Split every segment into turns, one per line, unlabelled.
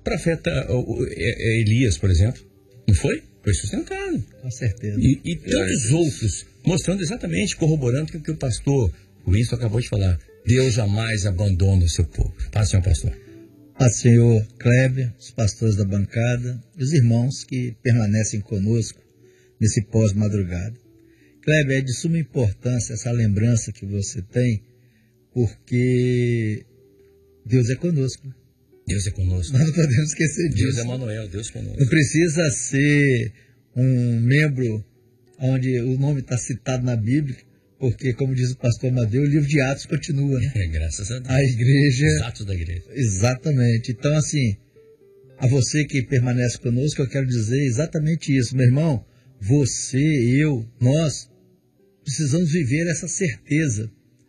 profeta Elias, por exemplo, não foi? Foi sustentado.
Com certeza.
E tantos outros, mostrando exatamente, corroborando o que o pastor Winston acabou de falar. Deus jamais abandona o seu povo. Paz, senhor pastor.
Paz, senhor Kleber, os pastores da bancada e os irmãos que permanecem conosco nesse pós-madrugada. Kleber, é de suma importância essa lembrança que você tem, porque Deus é conosco.
Deus é conosco.
Nós não podemos esquecer disso.
Deus é Manuel, Deus conosco.
Não precisa ser um membro onde o nome está citado na Bíblia, porque, como diz o pastor Amadeu, o livro de Atos continua. Né?
Graças a Deus.
A igreja...
Os atos da igreja.
Exatamente. Então, assim, a você que permanece conosco, eu quero dizer exatamente isso. Meu irmão, você, eu, nós, precisamos viver essa certeza.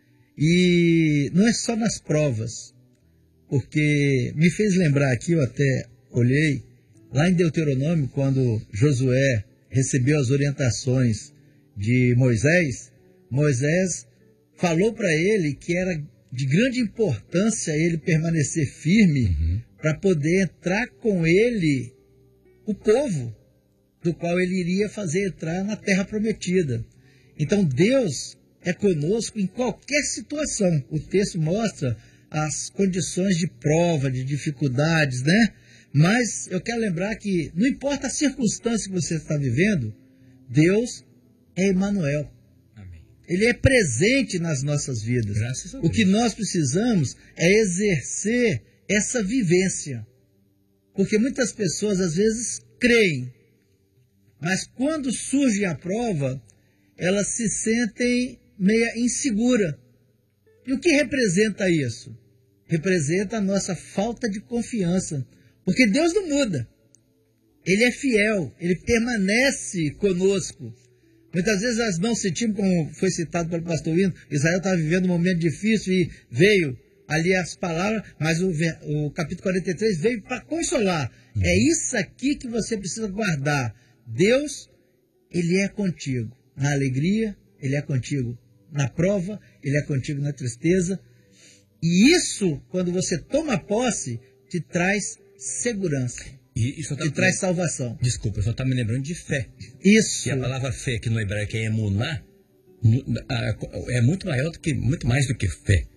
E não é só nas provas, porque me fez lembrar aqui, eu até olhei, lá em Deuteronômio, quando Josué recebeu as orientações de Moisés, Moisés falou para ele que era de grande importância ele permanecer firme para poder entrar com ele o povo do qual ele iria fazer entrar na terra prometida. Então Deus é conosco em qualquer situação. O texto mostra as condições de prova, de dificuldades, né? Mas eu quero lembrar que não importa a circunstância que você está vivendo, Deus é Emmanuel. Ele é presente nas nossas vidas. O que nós precisamos é exercer essa vivência. Porque muitas pessoas, às vezes, creem. Mas quando surge a prova, elas se sentem meia insegura. E o que representa isso? Representa a nossa falta de confiança. Porque Deus não muda. Ele é fiel. Ele permanece conosco. Muitas vezes nós não sentimos, como foi citado pelo pastor Hino, Israel estava vivendo um momento difícil e veio ali as palavras, mas o capítulo 43 veio para consolar. É isso aqui que você precisa guardar. Deus, Ele é contigo na alegria, Ele é contigo na prova, Ele é contigo na tristeza. E isso, quando você toma posse, te traz segurança.
E isso
te traz salvação.
Desculpa, só está me lembrando de fé.
Isso.
E a palavra fé, que no hebraico é emuná, é muito maior do que, muito mais do que fé.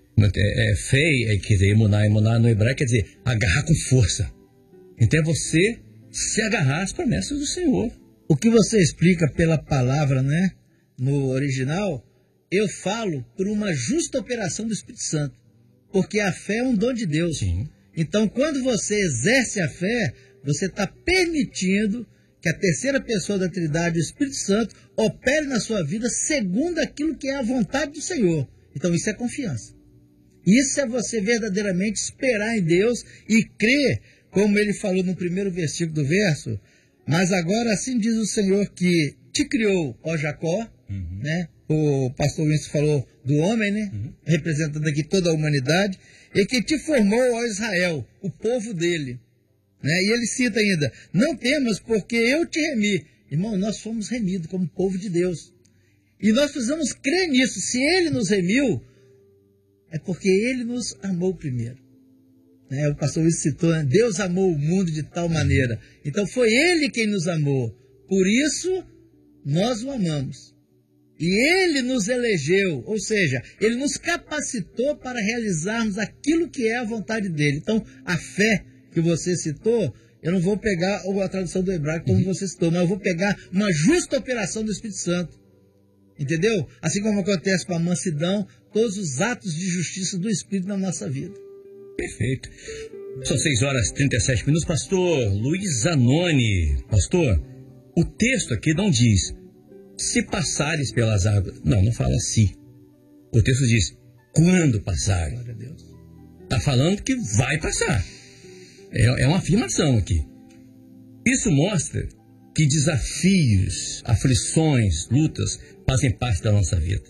Fé, quer dizer, emuná no hebraico quer dizer agarrar com força. Então é você se agarrar às promessas do Senhor.
O que você explica pela palavra, né? No original, eu falo por uma justa operação do Espírito Santo. Porque a fé é um dom de Deus.
Sim.
Então, quando você exerce a fé, você está permitindo que a terceira pessoa da Trindade, o Espírito Santo, opere na sua vida segundo aquilo que é a vontade do Senhor. Então isso é confiança. Isso é você verdadeiramente esperar em Deus e crer, como ele falou no primeiro versículo do verso. Mas agora assim diz o Senhor que te criou, ó Jacó, né? O pastor Winston falou do homem, né? Representando aqui toda a humanidade, e que te formou, ó Israel, o povo dele. Né? E ele cita ainda, não temas porque eu te remi. Irmão, nós fomos remidos como povo de Deus. E nós precisamos crer nisso. Se ele nos remiu, é porque ele nos amou primeiro. Né? O pastor Luiz citou, né? Deus amou o mundo de tal maneira. Então foi ele quem nos amou. Por isso, nós o amamos. E ele nos elegeu, ou seja, ele nos capacitou para realizarmos aquilo que é a vontade dele. Então, a fé que você citou, eu não vou pegar a tradução do hebraico como você citou, mas eu vou pegar uma justa operação do Espírito Santo. Entendeu? Assim como acontece com a mansidão, todos os atos de justiça do Espírito na nossa vida.
Perfeito. São 6h37. Pastor Luiz Zanoni. Pastor, o texto aqui não diz se passares pelas águas. Não fala se. O texto diz quando passares.
Glória a Deus.
Está falando que vai passar. É uma afirmação aqui. Isso mostra que desafios, aflições, lutas fazem parte da nossa vida.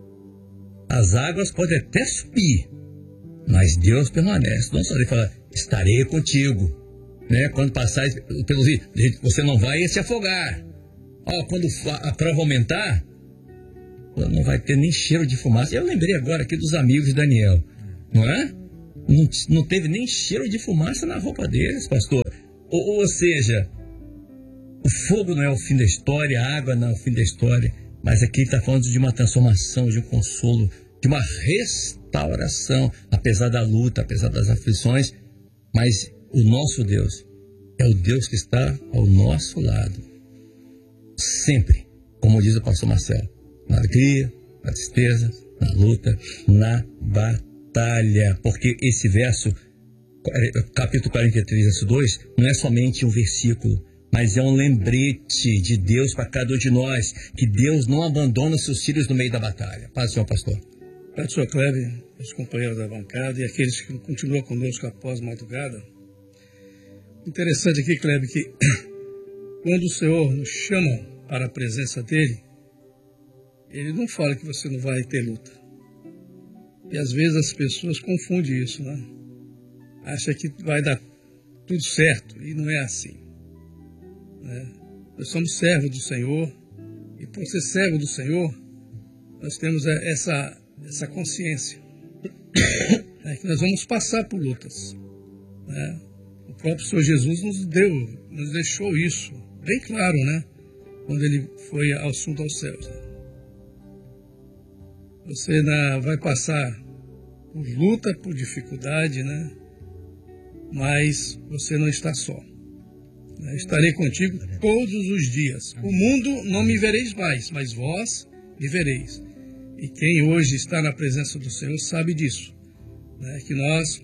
As águas podem até subir, mas Deus permanece. Nossa, ele fala, estarei contigo. Né? Quando passares pelos rios, você não vai se afogar. Quando a prova aumentar, não vai ter nem cheiro de fumaça. Eu lembrei agora aqui dos amigos de Daniel, não é? Não teve nem cheiro de fumaça na roupa deles, pastor. Ou seja, o fogo não é o fim da história, a água não é o fim da história, mas aqui ele está falando de uma transformação, de um consolo, de uma restauração, apesar da luta, apesar das aflições, mas o nosso Deus é o Deus que está ao nosso lado, sempre, como diz o pastor Marcelo, na alegria, na tristeza, na luta, na batalha, porque esse verso, capítulo 43, verso 2, não é somente um versículo, mas é um lembrete de Deus para cada um de nós, que Deus não abandona os seus filhos no meio da batalha. Paz do Senhor, pastor.
Paz do Senhor Kleber, os companheiros da bancada e aqueles que continuam conosco após madrugada. Interessante aqui, Kleber, que quando o Senhor nos chama para a presença dEle, Ele não fala que você não vai ter luta. E às vezes as pessoas confundem isso, né? Acha que vai dar tudo certo, e não é assim, né? Nós somos servos do Senhor, e por ser servo do Senhor, nós temos essa consciência, né, que nós vamos passar por lutas, né? O próprio Senhor Jesus nos deixou isso bem claro, né? Quando Ele foi ao assunto aos céus, né? Você vai passar por luta, por dificuldade, né? Mas você não está só. Estarei contigo todos os dias. O mundo não me vereis mais, mas vós me vereis. E quem hoje está na presença do Senhor sabe disso, né? Que nós,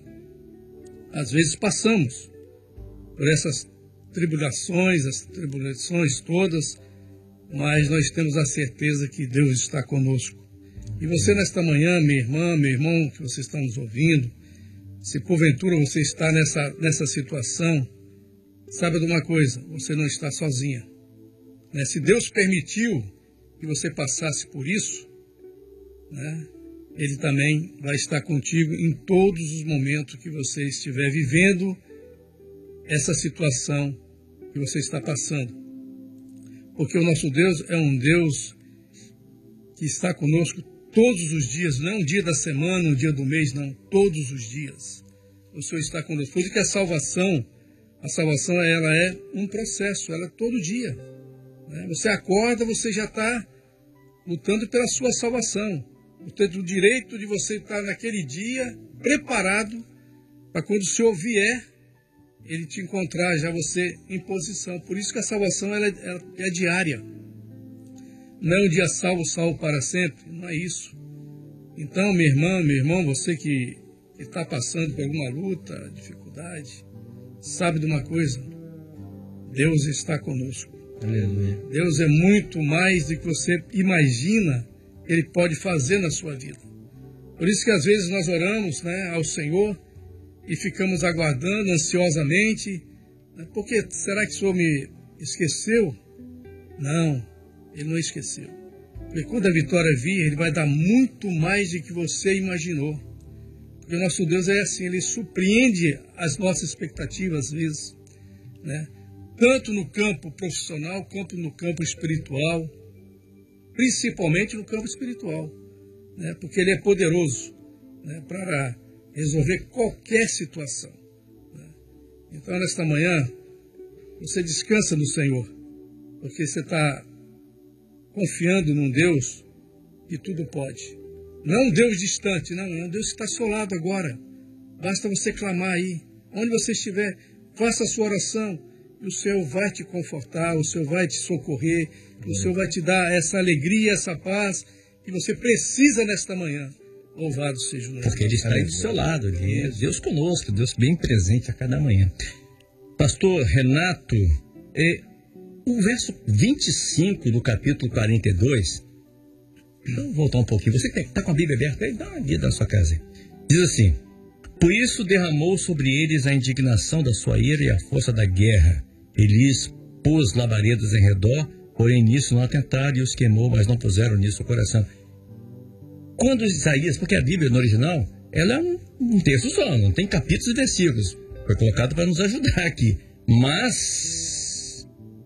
às vezes, passamos por essas tribulações, as tribulações todas, mas nós temos a certeza que Deus está conosco. E você nesta manhã, minha irmã, meu irmão, que você está nos ouvindo, se porventura você está nessa situação, saiba de uma coisa, você não está sozinha, né? Se Deus permitiu que você passasse por isso, né, Ele também vai estar contigo em todos os momentos que você estiver vivendo essa situação que você está passando. Porque o nosso Deus é um Deus que está conosco todos os dias, não é um dia da semana, um dia do mês, não, todos os dias. O Senhor está conosco. Por isso que a salvação ela é um processo, ela é todo dia, né? Você acorda, você já está lutando pela sua salvação. Você tem o direito de você estar naquele dia preparado para quando o Senhor vier, Ele te encontrar, já você em posição. Por isso que a salvação ela é diária. Não é um dia salvo para sempre, não é isso. Então, minha irmã, meu irmão, você que está passando por alguma luta, dificuldade, sabe de uma coisa, Deus está conosco.
Aleluia.
Deus é muito mais do que você imagina que Ele pode fazer na sua vida. Por isso que às vezes nós oramos, né, ao Senhor e ficamos aguardando ansiosamente, né, porque será que o Senhor me esqueceu? Não, Ele não esqueceu. Porque quando a vitória vir, Ele vai dar muito mais do que você imaginou. Porque o nosso Deus é assim, Ele surpreende as nossas expectativas às vezes, né? Tanto no campo profissional, quanto no campo espiritual, principalmente no campo espiritual, né? Porque Ele é poderoso, né, para resolver qualquer situação, né? Então, nesta manhã, você descansa no Senhor, porque você está confiando num Deus que tudo pode. Não é um Deus distante, não, é um Deus que está ao seu lado agora. Basta você clamar aí, onde você estiver, faça a sua oração, e o Senhor vai te confortar, o Senhor vai te socorrer, o Senhor vai te dar essa alegria, essa paz que você precisa nesta manhã. Louvado seja o nome.
Porque Ele está aí do seu lado, Ele é Deus conosco, Deus bem presente a cada manhã. Pastor Renato, o verso 25 do capítulo 42, vamos voltar um pouquinho, você que está com a Bíblia aberta aí, dá uma lida na sua casa. Diz assim: por isso derramou sobre eles a indignação da sua ira e a força da guerra. Ele lhes pôs labaredas em redor, porém nisso não atentaram, e os queimou, mas não puseram nisso o coração. Quando Isaías, porque a Bíblia no original, ela é um texto só, não tem capítulos e versículos. Foi colocado para nos ajudar aqui. Mas,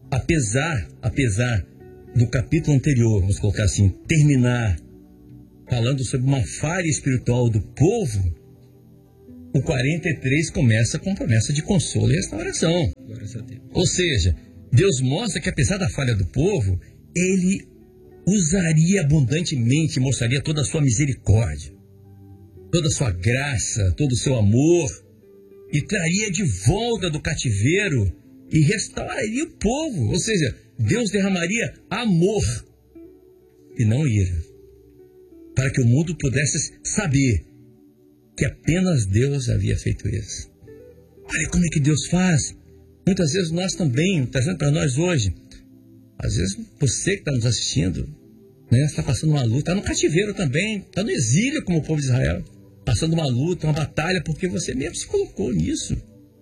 apesar do capítulo anterior, vamos colocar assim, terminar falando sobre uma falha espiritual do povo, o 43 começa com promessa de consolo e restauração.
Glórias a Deus.
Ou seja, Deus mostra que apesar da falha do povo, ele usaria abundantemente, mostraria toda a sua misericórdia, toda a sua graça, todo o seu amor, e traria de volta do cativeiro e restauraria o povo. Ou seja, Deus derramaria amor e não ira, para que o mundo pudesse saber que apenas Deus havia feito isso. Olha como é que Deus faz. Muitas vezes nós também, trazendo para nós hoje, às vezes você que está nos assistindo, né, está passando uma luta, está no cativeiro também, está no exílio como o povo de Israel, passando uma luta, uma batalha, porque você mesmo se colocou nisso,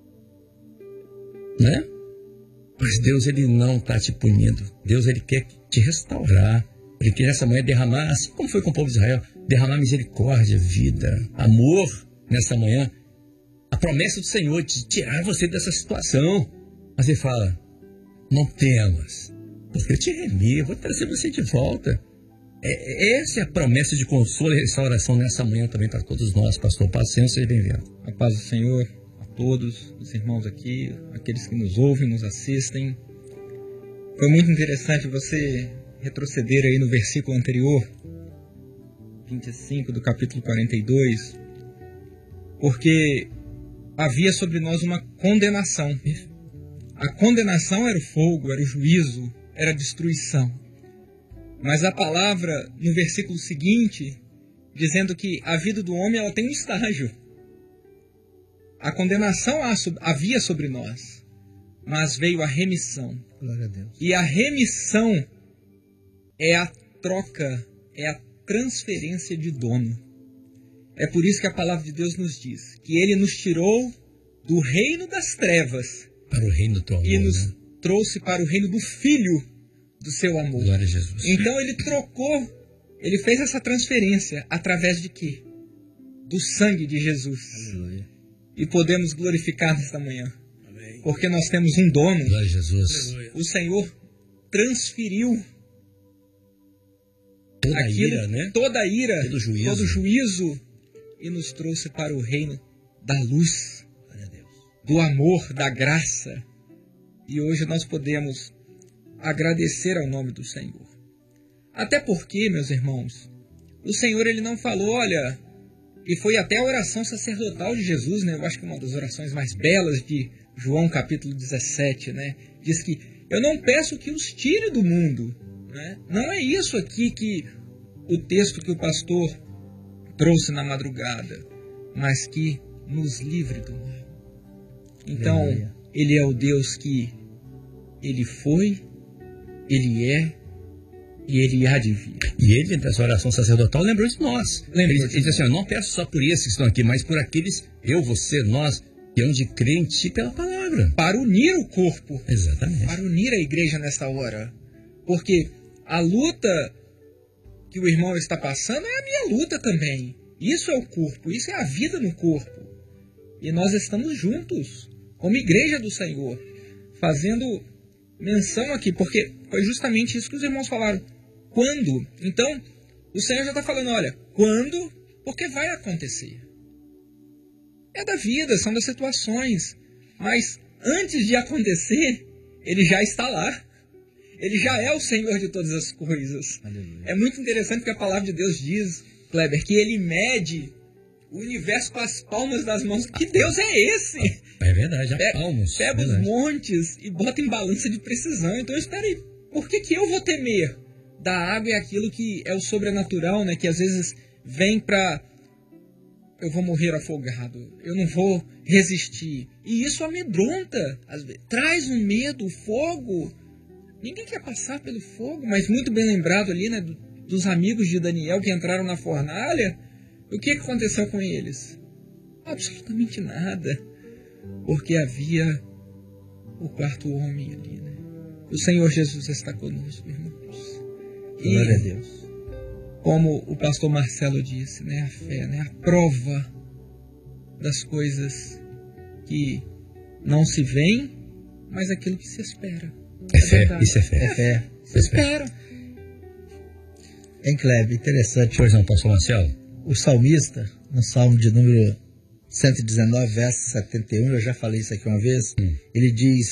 né? Mas Deus, ele não está te punindo. Deus, ele quer te restaurar. Ele quer nessa manhã derramar, assim como foi com o povo de Israel, derramar misericórdia, vida, amor nessa manhã. A promessa do Senhor de tirar você dessa situação. Mas ele fala, não temas, porque eu te remi, eu vou trazer você de volta. Essa é a promessa de consolo e restauração nessa manhã também para todos nós. Pastor, paz do Senhor, seja bem-vindo.
A paz do Senhor a todos os irmãos aqui, aqueles que nos ouvem, nos assistem. Foi muito interessante você retroceder aí no versículo anterior, 25 do capítulo 42, porque havia sobre nós uma condenação. A condenação era o fogo, era o juízo, era a destruição. Mas a palavra no versículo seguinte, dizendo que a vida do homem ela tem um estágio. A condenação havia sobre nós, mas veio a remissão.
Glória a Deus.
E a remissão é a troca, é a transferência de dono. É por isso que a palavra de Deus nos diz que Ele nos tirou do reino das trevas
Para o reino do teu amor,
e nos
né?
trouxe para o reino do Filho do seu amor.
Glória a Jesus.
Então Ele trocou, Ele fez essa transferência através de quê? Do sangue de Jesus.
Aleluia.
E podemos glorificar nesta manhã.
Amém.
Porque nós temos um dono.
Glória a Jesus.
Aleluia.
O Senhor transferiu
Toda a
aquilo,
ira, né?
toda a ira,
Todo juízo.
todo juízo, e nos trouxe para o reino da luz,
Glória a Deus.
do amor, da graça. E hoje nós podemos agradecer ao nome do Senhor. Até porque, meus irmãos, o Senhor ele não falou, olha, e foi até a oração sacerdotal de Jesus, né? Eu acho que uma das orações mais belas de João capítulo 17, né? Diz que eu não peço que os tire do mundo, né? Não é isso aqui que o texto que o pastor trouxe na madrugada, mas que nos livre do mal. Então,
Aleluia.
Ele é o Deus que Ele foi, Ele é e Ele há de vir.
E ele, nessa oração sacerdotal, lembrou de nós.
Lembrou
Ele
de
diz assim, eu não peço só por esses que estão aqui, mas por aqueles, eu, você, nós, que hão de crer em ti pela palavra.
Para unir o corpo,
Exatamente.
para unir a igreja nessa hora. Porque a luta que o irmão está passando é a minha luta também. Isso é o corpo, isso é a vida no corpo. E nós estamos juntos, como igreja do Senhor, fazendo menção aqui, porque foi justamente isso que os irmãos falaram. Quando? Então, o Senhor já está falando, olha, quando? Porque vai acontecer. É da vida, são das situações. Mas antes de acontecer, Ele já está lá. Ele já é o Senhor de todas as coisas.
Aleluia.
É muito interessante porque a palavra de Deus diz, Kleber, que Ele mede o universo com as palmas das mãos. Que Deus é esse?
É verdade, há palmos.
Pega os
Verdade.
montes e bota em balança de precisão. Então, espera aí, por que eu vou temer? Da água é aquilo que é o sobrenatural, né? Que às vezes vem para... Eu vou morrer afogado, eu não vou resistir. E isso amedronta, traz um medo, o fogo. Ninguém quer passar pelo fogo, mas muito bem lembrado ali, né? Dos amigos de Daniel que entraram na fornalha. O que aconteceu com eles? Absolutamente nada. Porque havia o quarto homem ali, né? O Senhor Jesus está conosco, irmãos.
Glória a Deus.
Como o pastor Marcelo disse, né? A fé, né? A prova das coisas que não se veem, mas aquilo que se espera.
É fé,
verdade.
isso é fé.
É fé.
Se espera.
Hein, Kleber? Interessante.
Pois não, pastor Marcelo?
O salmista, no Salmo de número 119, verso 71, eu já falei isso aqui uma vez, ele diz: